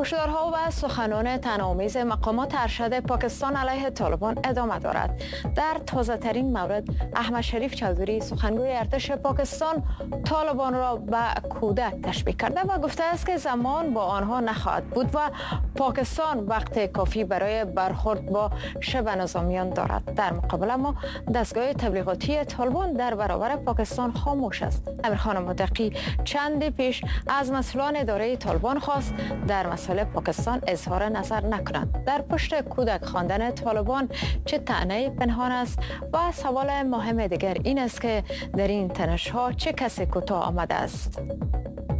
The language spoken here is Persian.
کشتارها و سخنان طعنه‌آمیز مقامات ارشد پاکستان علیه طالبان ادامه دارد. در تازه ترین مورد احمد شریف چودری سخنگوی ارتش پاکستان طالبان را به کودک تشبیه کرده و گفته است که زمان با آنها نخواهد بود و پاکستان وقت کافی برای برخورد با شبه نظامیان دارد. در مقابل اما دستگاه تبلیغاتی طالبان در برابر پاکستان خاموش است. امیرخان متقی چندی پیش از مسئولان اداره طالبان خواست در مسئله پاکستان اظهار نظر نکنند. در پشت کودک خواندن طالبان چه طعنه‌ای پنهان است؟ و سوال مهم دیگر این است که در این تنش‌ها چه کسی کوتاه آمده است؟